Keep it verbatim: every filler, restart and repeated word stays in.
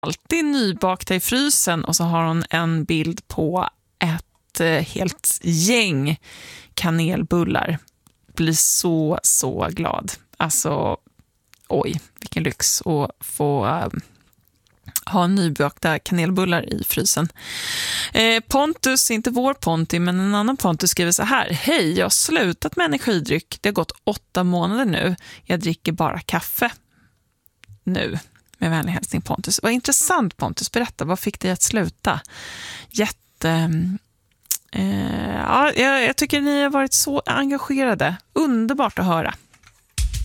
alltid nybakta i frysen, och så har hon en bild på ett eh, helt gäng kanelbullar. Blir så, så glad. Alltså, oj, vilken lyx att få äh, ha nybakta kanelbullar i frysen. Eh, Pontus, inte vår Ponti, men en annan Pontus skriver så här: hej, jag har slutat med energidryck. Det har gått åtta månader nu. Jag dricker bara kaffe nu. Med vänlig hälsning Pontus. Vad intressant Pontus, berätta, vad fick dig att sluta? Jätte... Eh, ja, jag, jag tycker ni har varit så engagerade. Underbart att höra.